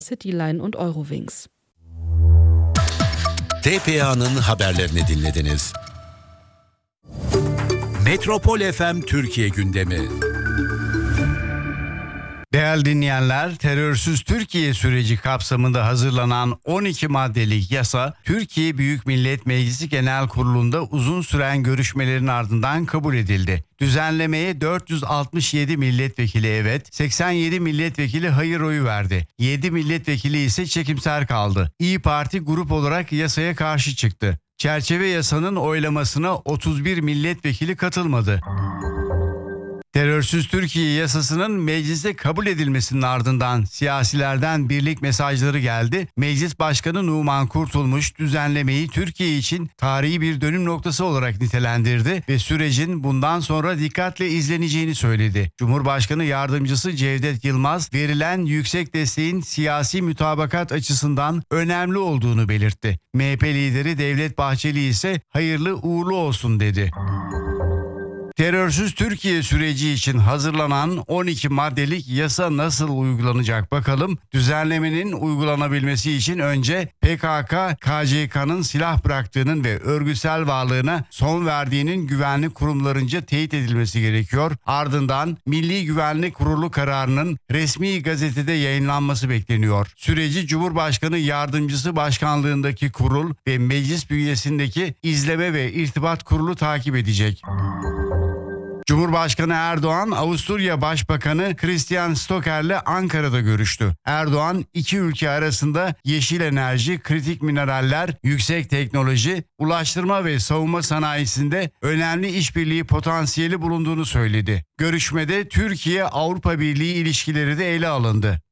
Cityline und Eurowings. TPA'nın haberlerini dinlediniz. Metropol FM Türkiye gündemi. Değerli dinleyenler, terörsüz Türkiye süreci kapsamında hazırlanan 12 maddelik yasa, Türkiye Büyük Millet Meclisi Genel Kurulu'nda uzun süren görüşmelerin ardından kabul edildi. Düzenlemeye 467 milletvekili evet, 87 milletvekili hayır oyu verdi. 7 milletvekili ise çekimser kaldı. İYİ Parti grup olarak yasaya karşı çıktı. Çerçeve yasanın oylamasına 31 milletvekili katılmadı. Terörsüz Türkiye yasasının mecliste kabul edilmesinin ardından siyasilerden birlik mesajları geldi. Meclis Başkanı Numan Kurtulmuş düzenlemeyi Türkiye için tarihi bir dönüm noktası olarak nitelendirdi ve sürecin bundan sonra dikkatle izleneceğini söyledi. Cumhurbaşkanı Yardımcısı Cevdet Yılmaz verilen yüksek desteğin siyasi mütabakat açısından önemli olduğunu belirtti. MHP lideri Devlet Bahçeli ise hayırlı uğurlu olsun dedi. Terörsüz Türkiye süreci için hazırlanan 12 maddelik yasa nasıl uygulanacak bakalım. Düzenlemenin uygulanabilmesi için önce PKK-KCK'nın silah bıraktığının ve örgütsel varlığına son verdiğinin güvenlik kurumlarınca teyit edilmesi gerekiyor. Ardından Milli Güvenlik Kurulu kararının resmi gazetede yayınlanması bekleniyor. Süreci Cumhurbaşkanı Yardımcısı Başkanlığındaki kurul ve meclis bünyesindeki izleme ve irtibat kurulu takip edecek. Cumhurbaşkanı Erdoğan, Avusturya Başbakanı Christian Stocker'le Ankara'da görüştü. Erdoğan, iki ülke arasında yeşil enerji, kritik mineraller, yüksek teknoloji, ulaştırma ve savunma sanayisinde önemli işbirliği potansiyeli bulunduğunu söyledi. Görüşmede Türkiye-Avrupa Birliği ilişkileri de ele alındı.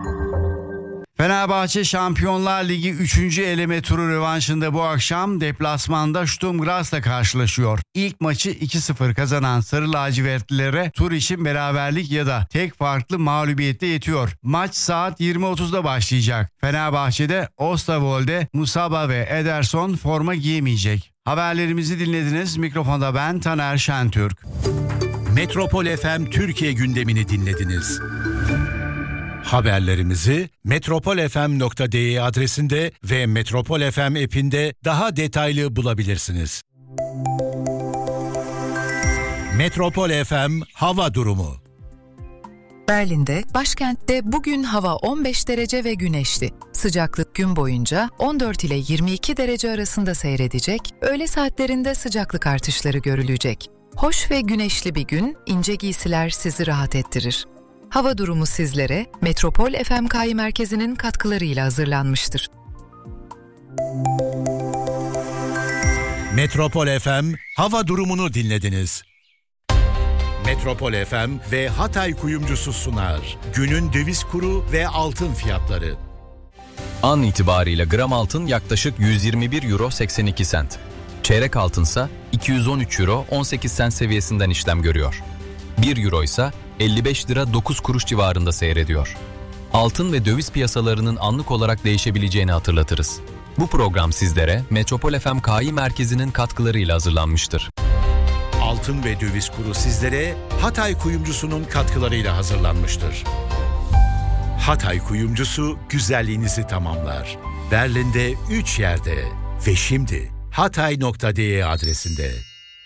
Fenerbahçe Şampiyonlar Ligi 3. eleme turu rövanşında bu akşam deplasmanda Sturm Graz'la karşılaşıyor. İlk maçı 2-0 kazanan Sarı Lacivertlilere tur için beraberlik ya da tek farklı mağlubiyette yetiyor. Maç saat 20.30'da başlayacak. Fenerbahçe'de Osterwolde, Musaba ve Ederson forma giyemeyecek. Haberlerimizi dinlediniz. Mikrofonda ben Taner Şentürk. Metropol FM Türkiye gündemini dinlediniz. Haberlerimizi metropolfm.de adresinde ve Metropol FM app'inde daha detaylı bulabilirsiniz. Metropol FM hava durumu. Berlin'de, başkentte bugün hava 15 derece ve güneşli. Sıcaklık gün boyunca 14 ile 22 derece arasında seyredecek, öğle saatlerinde sıcaklık artışları görülecek. Hoş ve güneşli bir gün, ince giysiler sizi rahat ettirir. Hava durumu sizlere Metropol FMK'yı merkezinin katkılarıyla hazırlanmıştır. Metropol FM hava durumunu dinlediniz. Metropol FM ve Hatay Kuyumcusu sunar. Günün döviz kuru ve altın fiyatları. An itibariyle gram altın yaklaşık 121 euro 82 sent. Çeyrek altınsa 213 euro 18 sent seviyesinden işlem görüyor. 1 euro ise 55 lira 9 kuruş civarında seyrediyor. Altın ve döviz piyasalarının anlık olarak değişebileceğini hatırlatırız. Bu program sizlere Metropol FMK'yı merkezinin katkılarıyla hazırlanmıştır. Altın ve döviz kuru sizlere Hatay Kuyumcusu'nun katkılarıyla hazırlanmıştır. Hatay Kuyumcusu güzelliğinizi tamamlar. Berlin'de 3 yerde ve şimdi hatay.de adresinde.